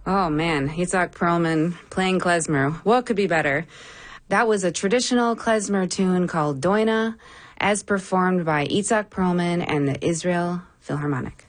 Oh, man, Itzhak Perlman playing klezmer. What could be better? That was a traditional klezmer tune called Doina, as performed by Itzhak Perlman and the Israel Philharmonic.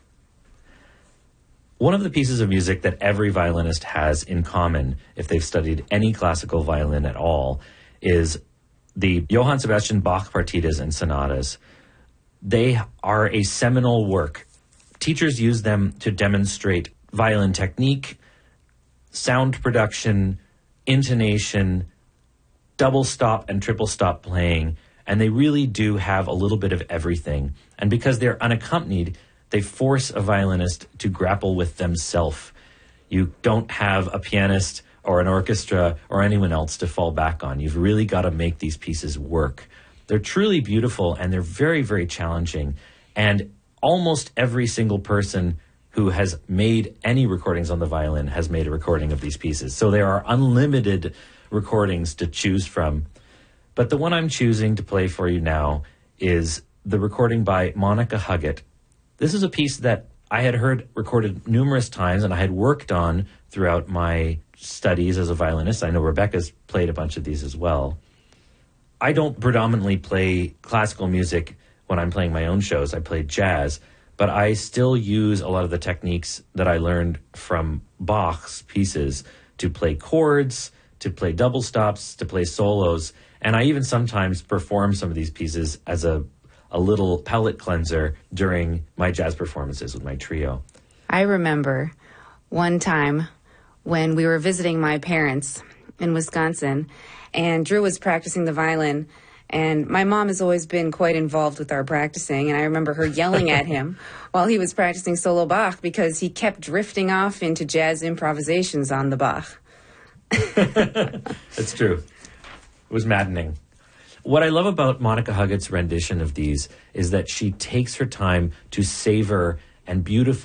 One of the pieces of music that every violinist has in common, if they've studied any classical violin at all, is the Johann Sebastian Bach partitas and sonatas. They are a seminal work. Teachers use them to demonstrate violin technique, sound production, intonation, double stop and triple stop playing, and they really do have a little bit of everything. And because they're unaccompanied, they force a violinist to grapple with themselves. You don't have a pianist or an orchestra or anyone else to fall back on. You've really got to make these pieces work. They're truly beautiful, and they're very, very challenging. And almost every single person who has made any recordings on the violin has made a recording of these pieces. So there are unlimited recordings to choose from. But the one I'm choosing to play for you now is the recording by Monica Huggett. This is a piece that I had heard recorded numerous times and I had worked on throughout my studies as a violinist. I know Rebecca's played a bunch of these as well. I don't predominantly play classical music when I'm playing my own shows. I play jazz, but I still use a lot of the techniques that I learned from Bach's pieces to play chords, to play double stops, to play solos, and I even sometimes perform some of these pieces as a little palate cleanser during my jazz performances with my trio. I remember one time when we were visiting my parents in Wisconsin, and Drew was practicing the violin, and my mom has always been quite involved with our practicing, and I remember her yelling at him while he was practicing solo Bach because he kept drifting off into jazz improvisations on the Bach. That's true. It was maddening. What I love about Monica Huggett's rendition of these is that she takes her time to savor and beautifully